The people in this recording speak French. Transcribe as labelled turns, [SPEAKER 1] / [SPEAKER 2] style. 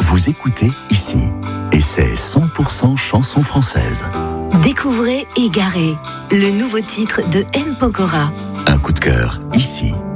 [SPEAKER 1] Vous écoutez ici, et c'est 100% chansons françaises.
[SPEAKER 2] Découvrez Égaré, le nouveau titre de M. Pokora.
[SPEAKER 1] Un coup de cœur ici.